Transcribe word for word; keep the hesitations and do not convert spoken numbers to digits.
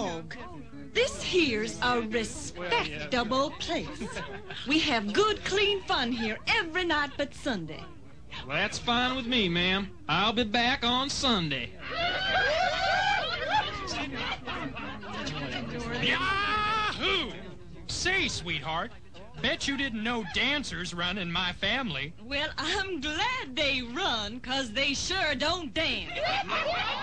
dog. This here's a respectable place. We have good, clean fun here every night but Sunday. Well, that's fine with me, ma'am. I'll be back on Sunday. Yahoo! Say, sweetheart, bet you didn't know dancers run in my family. Well, I'm glad they run, 'cause they sure don't dance.